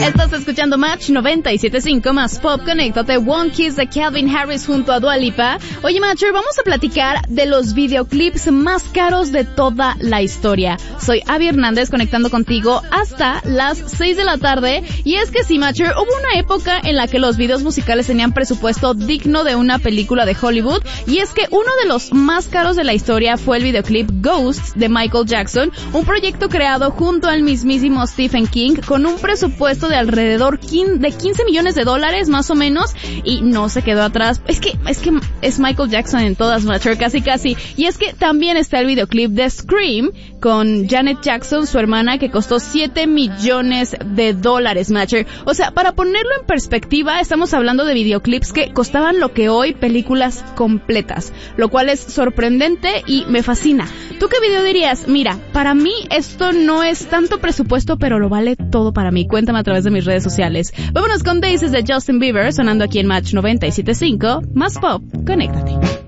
Estás escuchando Match 97.5 más Pop. Conéctate. One Kiss de Calvin Harris junto a Dua Lipa. Oye, Matcher, vamos a platicar de los videoclips más caros de toda la historia. Soy Abby Hernández conectando contigo hasta las 6 de la tarde. Y es que sí, Matcher, hubo una época en la que los videos musicales tenían presupuesto digno de una película de Hollywood. Y es que uno de los más caros de la historia fue el videoclip Ghosts de Michael Jackson, un proyecto creado junto al mismísimo Stephen King con un presupuesto de alrededor de $15 millones más o menos, y no se quedó atrás. Es que es Michael Jackson en todas, Matcher, casi. Y es que también está el videoclip de Scream con Janet Jackson, su hermana, que costó $7 millones, Matcher. O sea, para ponerlo en perspectiva, estamos hablando de videoclips que costaban lo que hoy películas completas, lo cual es sorprendente y me fascina. ¿Tú qué video dirías? Mira, para mí esto no es tanto presupuesto, pero lo vale todo para mí. Cuéntame a través de mis redes sociales. Vámonos con Daisies de Justin Bieber, sonando aquí en Match 97.5, más Pop. Conéctate.